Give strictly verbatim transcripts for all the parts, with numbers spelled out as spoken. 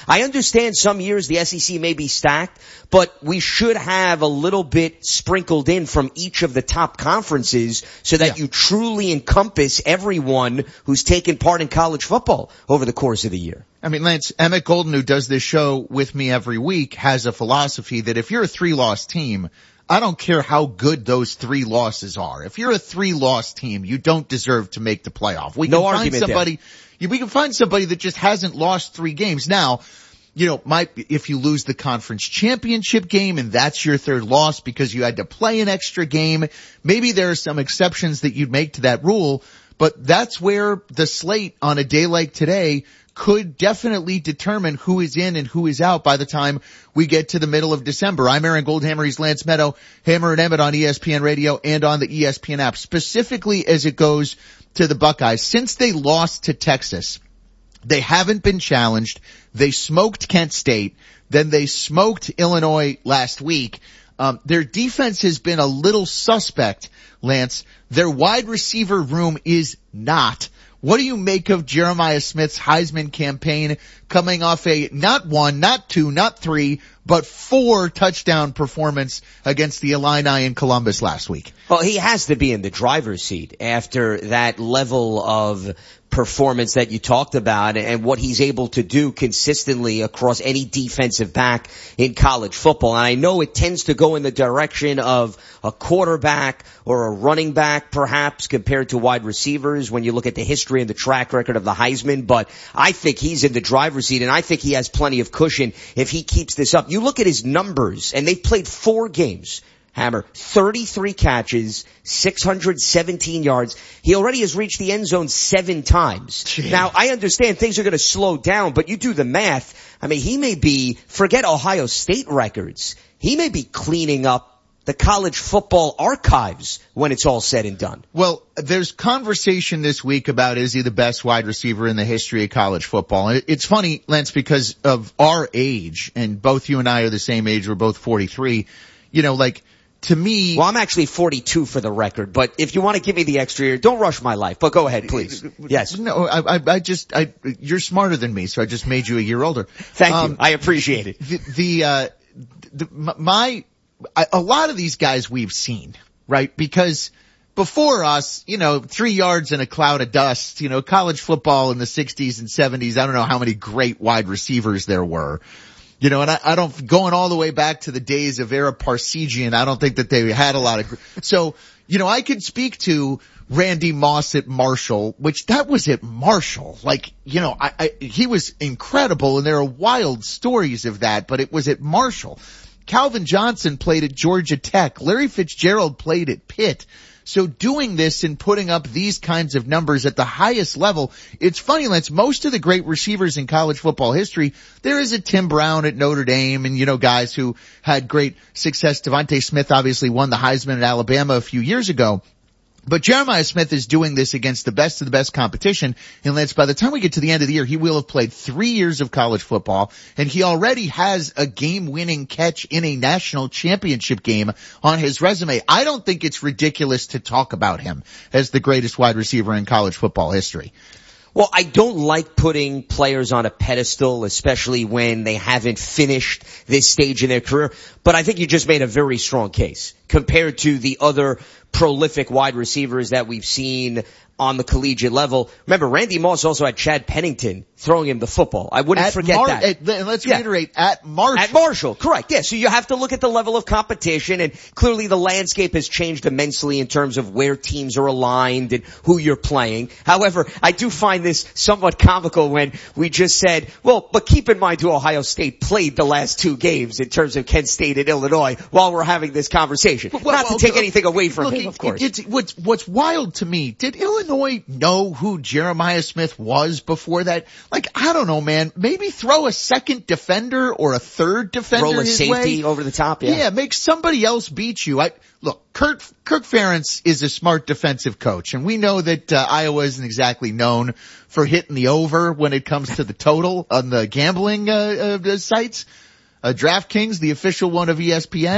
I understand some years the S E C may be stacked, but we should have a little bit sprinkled in from each of the top conferences so that yeah. you truly encompass everyone who's taken part in college football over the course of the year. I mean, Lance, Emmett Golden, who does this show with me every week, has a philosophy that if you're a three-loss team, I don't care how good those three losses are. If you're a three-loss team, you don't deserve to make the playoff. We no can argument find somebody, there. we can find somebody that just hasn't lost three games. Now, you know, might, if you lose the conference championship game and that's your third loss because you had to play an extra game, maybe there are some exceptions that you'd make to that rule, but that's where the slate on a day like today could definitely determine who is in and who is out by the time we get to the middle of December. I'm Aaron Goldhammer. He's Lance Meadow, Hammer and Emmett on E S P N Radio and on the E S P N app, specifically as it goes to the Buckeyes. Since they lost to Texas, they haven't been challenged. They smoked Kent State. Then they smoked Illinois last week. Um, their defense has been a little suspect, Lance. Their wide receiver room is not. What do you make of Jeremiah Smith's Heisman campaign coming off a not one, not two, not three, but four touchdown performance against the Illini in Columbus last week? Well, he has to be in the driver's seat after that level of performance that you talked about and what he's able to do consistently across any defensive back in college football. And I know it tends to go in the direction of a quarterback or a running back perhaps compared to wide receivers when you look at the history and the track record of the Heisman, but I think he's in the driver's seat and I think he has plenty of cushion if he keeps this up. You look at his numbers and they've played four games. Hammer, thirty-three catches, six hundred seventeen yards. He already has reached the end zone seven times. Jeez. Now, I understand things are going to slow down, but you do the math. I mean, he may be, forget Ohio State records, he may be cleaning up the college football archives when it's all said and done. Well, there's conversation this week about is he the best wide receiver in the history of college football. And it's funny, Lance, because of our age, and both you and I are the same age, we're both forty-three, you know, like, to me. Well, I'm actually forty-two for the record, but if you want to give me the extra year, don't rush my life, but go ahead, please. Yes. No, I, I, I just, I, you're smarter than me, so I just made you a year older. Thank um, you. I appreciate it. The, the, uh, the, my, a lot of these guys we've seen, right? Because before us, you know, three yards in a cloud of dust, you know, college football in the sixties and seventies, I don't know how many great wide receivers there were. You know, and I, I don't, going all the way back to the days of Ara Parsegian, I don't think that they had a lot of, so, you know, I could speak to Randy Moss at Marshall, which that was at Marshall. Like, you know, I, I, he was incredible and there are wild stories of that, but it was at Marshall. Calvin Johnson played at Georgia Tech. Larry Fitzgerald played at Pitt. So doing this and putting up these kinds of numbers at the highest level, it's funny, Lance, most of the great receivers in college football history, there is a Tim Brown at Notre Dame and, you know, guys who had great success. Devontae Smith obviously won the Heisman at Alabama a few years ago. But Jeremiah Smith is doing this against the best of the best competition. And Lance, by the time we get to the end of the year, he will have played three years of college football, and he already has a game-winning catch in a national championship game on his resume. I don't think it's ridiculous to talk about him as the greatest wide receiver in college football history. Well, I don't like putting players on a pedestal, especially when they haven't finished this stage in their career. But I think you just made a very strong case compared to the other prolific wide receivers that we've seen on the collegiate level. Remember, Randy Moss also had Chad Pennington throwing him the football. I wouldn't at forget Mar- that. At, let's yeah. reiterate, at Marshall. At Marshall, correct. Yeah, so you have to look at the level of competition, and clearly the landscape has changed immensely in terms of where teams are aligned and who you're playing. However, I do find this somewhat comical when we just said, well, but keep in mind who Ohio State played the last two games in terms of Kent State and Illinois while we're having this conversation. Well, Not well, to take okay, anything away from look, him, of course. It's, what's, what's wild to me, did Illinois know who Jeremiah Smith was before that? Like, I don't know, man. Maybe throw a second defender or a third defender Roll a his safety way. over the top, yeah. Yeah, make somebody else beat you. I, look, Kurt, Kirk Ferentz is a smart defensive coach, and we know that uh, Iowa isn't exactly known for hitting the over when it comes to the total on the gambling uh, uh, sites. Uh, DraftKings, the official one of E S P N.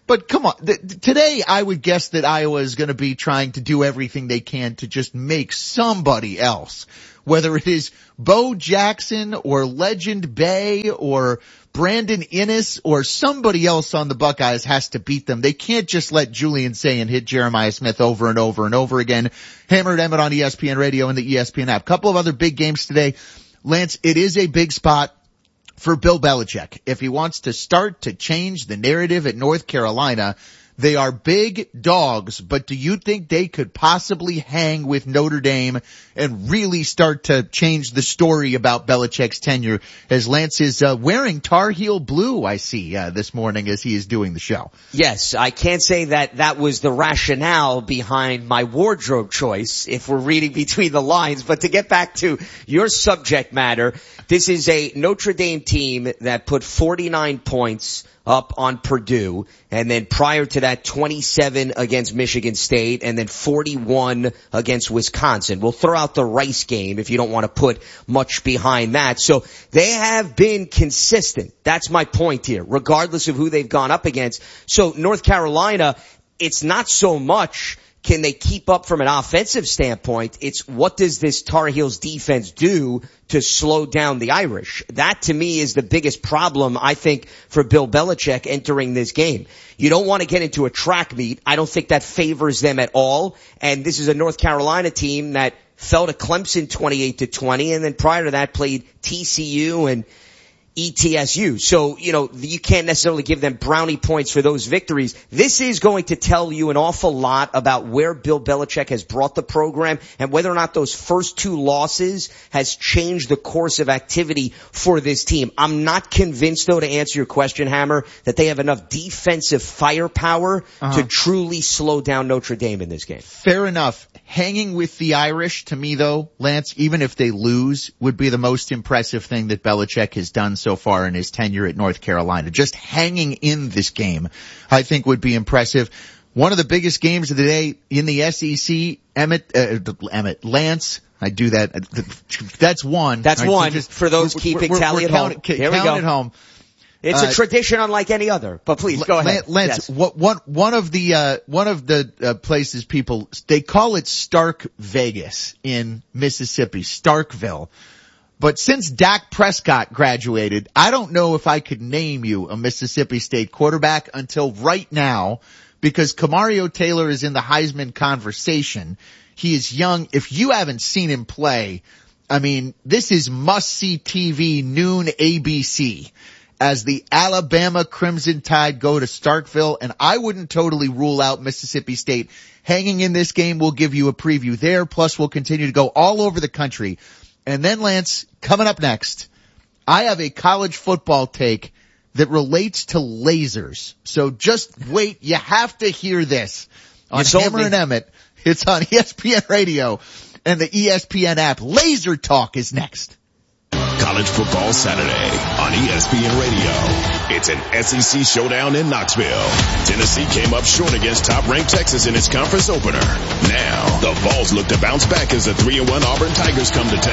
But come on, th- today I would guess that Iowa is going to be trying to do everything they can to just make somebody else, whether it is Bo Jackson or Legend Bay or Brandon Innes or somebody else on the Buckeyes has to beat them. They can't just let Julian Sayin hit Jeremiah Smith over and over and over again. Hammer and Emmett on E S P N Radio and the E S P N app. Couple of other big games today. Lance, it is a big spot for Bill Belichick. If he wants to start to change the narrative at North Carolina, they are big dogs, but do you think they could possibly hang with Notre Dame and really start to change the story about Belichick's tenure, as Lance is uh, wearing Tar Heel blue, I see, uh, this morning as he is doing the show? Yes, I can't say that that was the rationale behind my wardrobe choice if we're reading between the lines, but to get back to your subject matter, this is a Notre Dame team that put forty-nine points up on Purdue, and then prior to that, twenty-seven against Michigan State, and then forty-one against Wisconsin. We'll throw out the Rice game if you don't want to put much behind that. So they have been consistent. That's my point here, regardless of who they've gone up against. So North Carolina, it's not so much can they keep up from an offensive standpoint, it's what does this Tar Heels defense do to slow down the Irish? That to me is the biggest problem, I think, for Bill Belichick entering this game. You don't want to get into a track meet. I don't think that favors them at all. And this is a North Carolina team that fell to Clemson twenty-eight to twenty, and then prior to that played T C U and E T S U. So, you know, you can't necessarily give them brownie points for those victories. This is going to tell you an awful lot about where Bill Belichick has brought the program and whether or not those first two losses has changed the course of activity for this team. I'm not convinced, though, to answer your question, Hammer, that they have enough defensive firepower uh-huh. to truly slow down Notre Dame in this game. Fair enough. Hanging with the Irish, to me, though, Lance, even if they lose, would be the most impressive thing that Belichick has done so far in his tenure at North Carolina. Just hanging in this game, I think, would be impressive. One of the biggest games of the day in the S E C, Emmett, uh, Emmett, Lance, I do that. That's one. That's right? one. So just, for those we're, keeping we're, tally we're at count, home. Here Here we go. At home. It's uh, a tradition unlike any other, but please go ahead. Lance, yes. what, one, one of the, uh, one of the uh, places people, they call it Stark Vegas in Mississippi, Starkville. But since Dak Prescott graduated, I don't know if I could name you a Mississippi State quarterback until right now, because Kamario Taylor is in the Heisman conversation. He is young. If you haven't seen him play, I mean, this is must-see T V, noon A B C. As the Alabama Crimson Tide go to Starkville, and I wouldn't totally rule out Mississippi State hanging in this game. We'll give you a preview there, plus we'll continue to go all over the country. And then, Lance, coming up next, I have a college football take that relates to lasers. So just wait, you have to hear this on Hammer and Emmett. It's on E S P N Radio and the E S P N app. Laser Talk is next. College Football Saturday on E S P N Radio. It's an S E C showdown in Knoxville. Tennessee came up short against top-ranked Texas in its conference opener. Now, the Vols look to bounce back as the three and one Auburn Tigers come to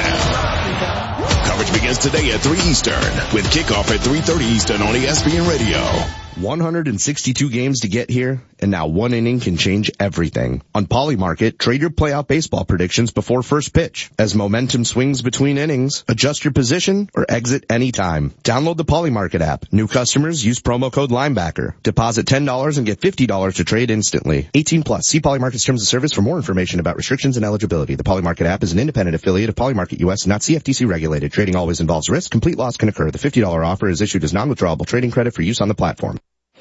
town. Coverage begins today at three Eastern with kickoff at three thirty Eastern on E S P N Radio. one hundred sixty-two games to get here, and now one inning can change everything. On Polymarket, trade your playout baseball predictions before first pitch. As momentum swings between innings, adjust your position or exit anytime. Download the Polymarket app. New customers use promo code Linebacker. Deposit ten dollars and get fifty dollars to trade instantly. eighteen plus. See Polymarket's terms of service for more information about restrictions and eligibility. The Polymarket app is an independent affiliate of Polymarket U S and not C F T C regulated. Trading always involves risk. Complete loss can occur. The fifty dollars offer is issued as non-withdrawable trading credit for use on the platform.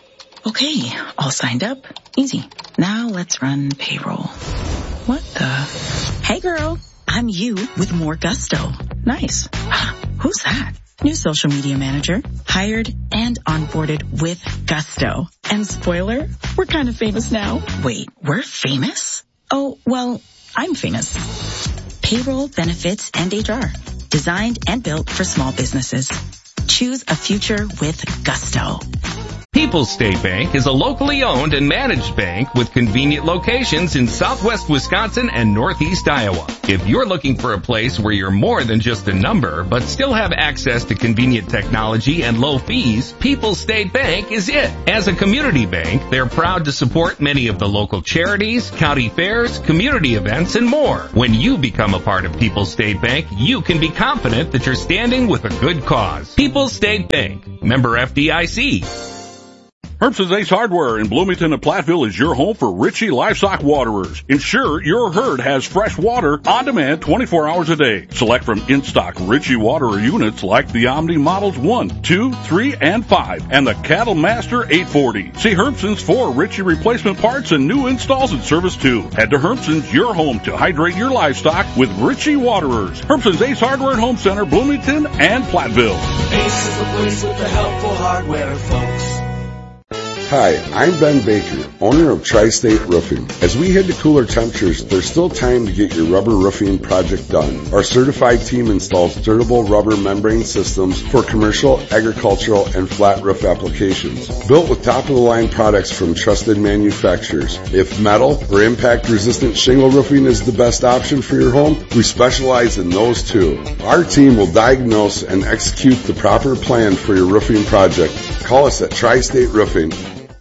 Okay, all signed up. Easy. Now let's run payroll. What the? Hey girl, I'm you with more gusto. Nice. Who's that? New social media manager. Hired and onboarded with gusto. And spoiler, we're kind of famous now. Wait, we're famous? Oh, well, I'm famous. Payroll, benefits, and H R. Designed and built for small businesses. Choose a future with gusto. People's State Bank is a locally owned and managed bank with convenient locations in southwest Wisconsin and northeast Iowa. If you're looking for a place where you're more than just a number, but still have access to convenient technology and low fees, People's State Bank is it. As a community bank, they're proud to support many of the local charities, county fairs, community events, and more. When you become a part of People's State Bank, you can be confident that you're standing with a good cause. People's State Bank, member F D I C. Herbson's Ace Hardware in Bloomington and Platteville is your home for Ritchie Livestock Waterers. Ensure your herd has fresh water on demand twenty-four hours a day. Select from in-stock Ritchie Waterer units like the Omni Models one, two, three, and five, and the Cattle Master eight forty. See Herbson's for Ritchie replacement parts and new installs and service too. Head to Herbson's, your home to hydrate your livestock with Ritchie Waterers. Herbson's Ace Hardware and Home Center, Bloomington and Platteville. Ace is the place with the helpful hardware, folks. Hi, I'm Ben Baker, owner of Tri-State Roofing. As we head to cooler temperatures, there's still time to get your rubber roofing project done. Our certified team installs durable rubber membrane systems for commercial, agricultural, and flat roof applications. Built with top-of-the-line products from trusted manufacturers. If metal or impact-resistant shingle roofing is the best option for your home, we specialize in those too. Our team will diagnose and execute the proper plan for your roofing project. Call us at Tri-State Roofing.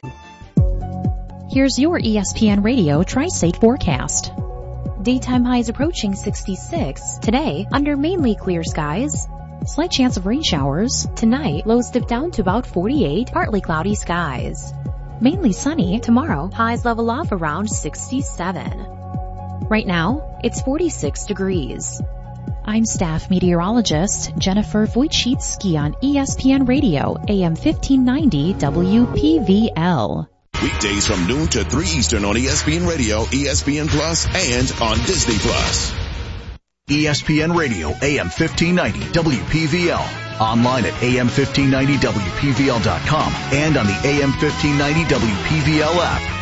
Here's your E S P N Radio Tri-State forecast. Daytime highs approaching sixty-six. Today, under mainly clear skies. Slight chance of rain showers. Tonight, lows dip down to about forty-eight, partly cloudy skies. Mainly sunny. Tomorrow, highs level off around sixty-seven. Right now, it's forty-six degrees. I'm staff meteorologist Jennifer Wojcicki on E S P N Radio, A M fifteen ninety W P V L. Weekdays from noon to three Eastern on E S P N Radio, E S P N Plus, and on Disney Plus. E S P N Radio, A M fifteen ninety W P V L. Online at A M fifteen ninety W P V L dot com and on the A M fifteen ninety W P V L app.